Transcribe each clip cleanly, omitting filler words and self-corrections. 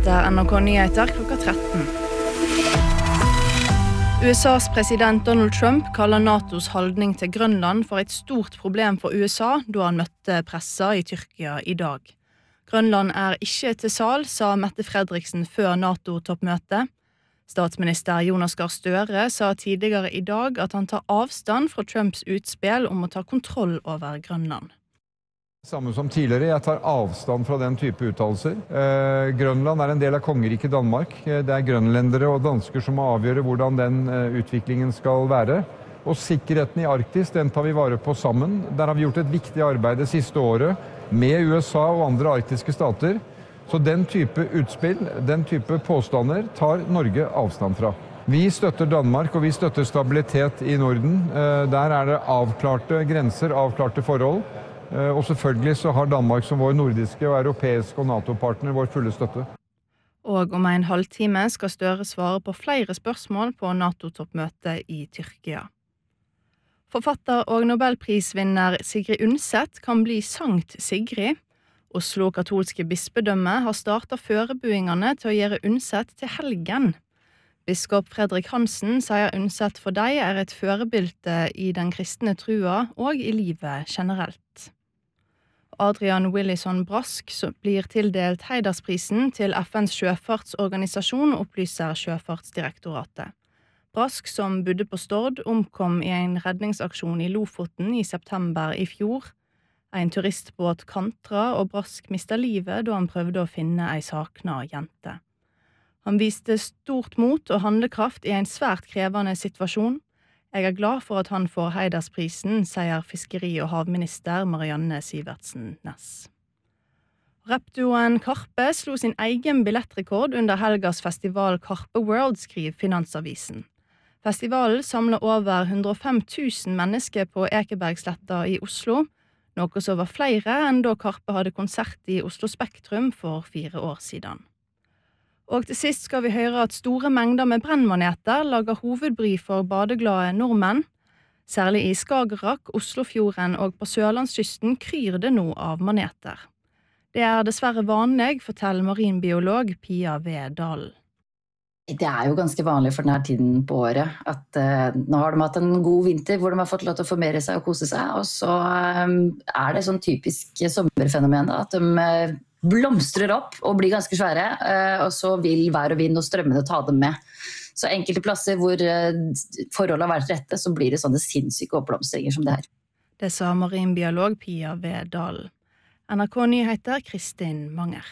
etter NRK Nyheter klokka 13. USAs president Donald Trump kaller NATOs holdning til Grønland for et stort problem for USA da han møtte pressa i Tyrkia i dag. Grønland ikke til sal, sa Mette Fredriksen før NATO-toppmøtet. Statsminister Jonas Gahr Støre sa tidligere i dag at han tar avstand fra Trumps utspill om å ta kontroll over Grønland. Samme som tidligere, jeg tar avstand fra den type uttalelser. Grønland en del av kongeriket Danmark. Det grønlendere og dansker som må avgjøre hvordan den utviklingen skal være. Og sikkerheten i Arktis, den tar vi vare på sammen. Der har vi gjort et viktig arbeid det siste året med USA og andre arktiske stater. Så den type utspill, den type påstander tar Norge avstand fra. Vi støtter Danmark og vi støtter stabilitet i Norden. Der det avklarte grenser, avklarte forhold. Og selvfølgelig så har Danmark som vår nordiske og europeiske og NATO-partner vår fulle støtte. Og om en halvtime skal Støre svare på flere spørsmål på NATO-toppmøtet i Tyrkia. Forfatter og Nobelprisvinner Sigrid Undset kan bli Sankt Sigrid. Oslo katolske bispedømme har startet førebuingene til å gjøre Undset til helgen. Biskop Fredrik Hansen sier Undset for deg et førebilde i den kristne trua og i livet generelt. Adrian Willison Brask blir tildelt Heidersprisen til FNs sjøfartsorganisasjon, opplyser Sjøfartsdirektoratet. Brask, som bodde på Stord, omkom i en redningsaksjon i Lofoten i september i fjor. En turistbåt kantra, og Brask mistet livet da han prøvde å finne ei sakna jente. Han viste stort mot og handlekraft i en svært krevende situasjon. Jeg glad for at han får Heidersprisen, sier fiskeri- og havminister Marianne Sivertsen Næss. Rapduoen Karpe slo sin egen billettrekord under helgas festival Karpe World, skriver Finansavisen. Festivalen samler over 105 000 mennesker på Ekebergsletta i Oslo, noe som var flere enn da Karpe hadde konsert i Oslo Spektrum for 4 år siden. Og til sist skal vi høre at store mengder med brennmaneter lager hovedbry for badeglade nordmenn. Særlig i Skagerrak, Oslofjorden og på Sørlandskysten kryr det nå av maneter. Det dessverre vanlig, forteller marinbiolog Pia V. Dalen. Det jo ganske vanlig for denne tiden på året at nå har de hatt en god vinter hvor de har fått lov til å formere seg og kose seg, og så det sånn typisk sommerfenomen da, at de blomstrer opp og blir ganske svære, og så vil vær og vind og strømmene ta dem med. Så enkelte plasser hvor forholdene har vært rette, så blir det sånne sinnssyke oppblomstringer som det her. Det sa marinbiolog Pia V. Dalen. NRK Nyheter, Kristin Manger.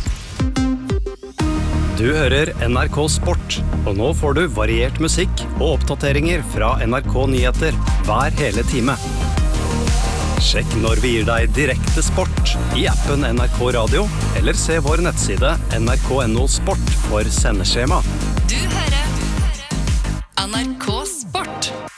Du hører NRK Sport, og nå får du variert musikk og oppdateringer fra NRK Nyheter hver hele time. Sjekk når vi gir deg direkte sport i appen NRK Radio, eller se vår nettside nrk.no sport for sendeskjema. Du hører NRK Sport.